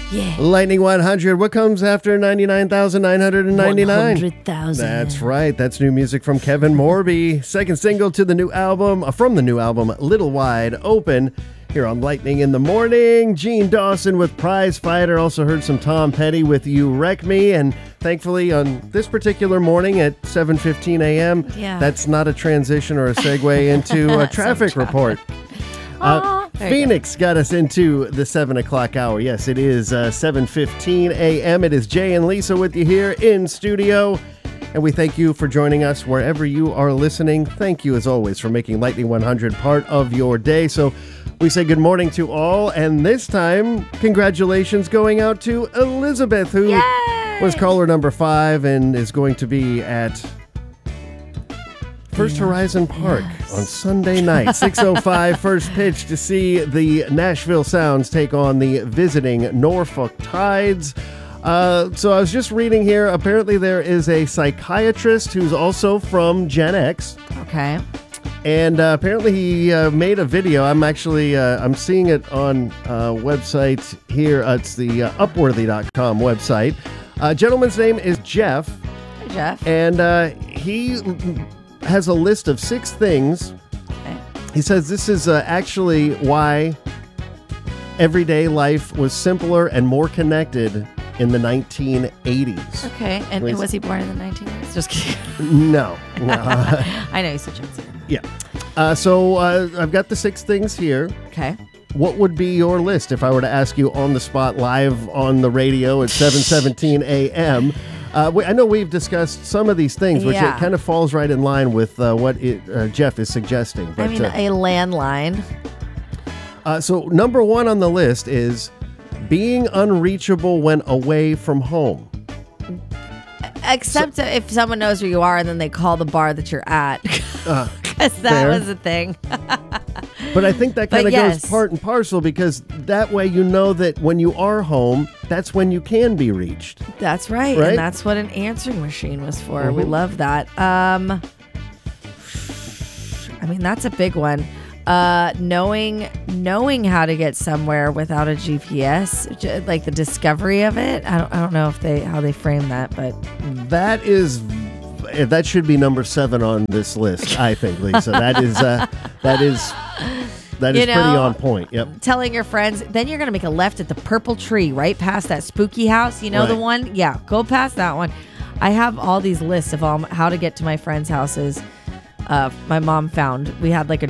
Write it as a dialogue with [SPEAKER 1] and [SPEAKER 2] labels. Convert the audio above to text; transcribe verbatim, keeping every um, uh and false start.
[SPEAKER 1] Yeah.
[SPEAKER 2] Lightning one hundred. What comes after ninety-nine thousand nine hundred ninety-nine?
[SPEAKER 1] one hundred thousand.
[SPEAKER 2] That's right. That's new music from Kevin Morby. Second single to the new album, uh, from the new album, Little Wide Open. Here on Lightning in the Morning, Gene Dawson with Prize Fighter. Also heard some Tom Petty with You Wreck Me. And thankfully on this particular morning at seven fifteen a.m.,
[SPEAKER 1] yeah.
[SPEAKER 2] that's not a transition or a segue into a traffic report. Uh, Phoenix got us into the seven o'clock hour. Yes, it is uh, seven fifteen a.m. It is Jay and Lisa with you here in studio. And we thank you for joining us wherever you are listening. Thank you, as always, for making Lightning one hundred part of your day. So we say good morning to all. And this time, congratulations going out to Elizabeth, who
[SPEAKER 1] Yay!
[SPEAKER 2] was caller number five and is going to be at First Horizon Park
[SPEAKER 1] yes.
[SPEAKER 2] on Sunday night, six oh five first pitch to see the Nashville Sounds take on the visiting Norfolk Tides. Uh, so I was just reading here, apparently there is a psychiatrist who's also from Gen X.
[SPEAKER 1] Okay.
[SPEAKER 2] And uh, apparently he uh, made a video. I'm actually, uh, I'm seeing it on a website here. Uh, it's the uh, upworthy dot com website. Uh, gentleman's name is Jeff.
[SPEAKER 1] Hey, Jeff.
[SPEAKER 2] And uh, he has a list of six things.
[SPEAKER 1] Okay.
[SPEAKER 2] He says this is uh, actually why everyday life was simpler and more connected in the nineteen eighties.
[SPEAKER 1] Okay. And, and was he born in the nineteen eighties? Just kidding.
[SPEAKER 2] No. no.
[SPEAKER 1] I know he's such a
[SPEAKER 2] Yeah. Uh, so uh, I've got the six things here.
[SPEAKER 1] Okay.
[SPEAKER 2] What would be your list if I were to ask you on the spot live on the radio at seven seventeen a.m.? Uh, we, I know we've discussed some of these things, which
[SPEAKER 1] yeah.
[SPEAKER 2] it kind of falls right in line with uh, what it, uh, Jeff is suggesting. But,
[SPEAKER 1] I mean,
[SPEAKER 2] uh,
[SPEAKER 1] a landline.
[SPEAKER 2] uh, so number one on the list is being unreachable when away from home.
[SPEAKER 1] Except so, if someone knows where you are and then they call the bar that you're at. Because uh, that
[SPEAKER 2] fair.
[SPEAKER 1] was a thing.
[SPEAKER 2] But I think that kind of
[SPEAKER 1] yes.
[SPEAKER 2] goes part and parcel, because that way you know that when you are home, that's when you can be reached.
[SPEAKER 1] That's right.
[SPEAKER 2] Right?
[SPEAKER 1] And that's what an answering machine was for.
[SPEAKER 2] Mm-hmm.
[SPEAKER 1] We love that. Um, I mean, that's a big one. Uh, knowing knowing how to get somewhere without a G P S, j- like the discovery of it. I don't I don't know if they how they frame that, but
[SPEAKER 2] That is, that should be number seven on this list, I think, Lisa. That is, uh, that is, that is
[SPEAKER 1] You know,
[SPEAKER 2] pretty on point. Yep.
[SPEAKER 1] telling your friends, then you're gonna make a left at the purple tree, right past that spooky house. You know
[SPEAKER 2] Right.
[SPEAKER 1] the one? Yeah, go past that one. I have all these lists of all how to get to my friends' houses. Uh, my mom found we had like a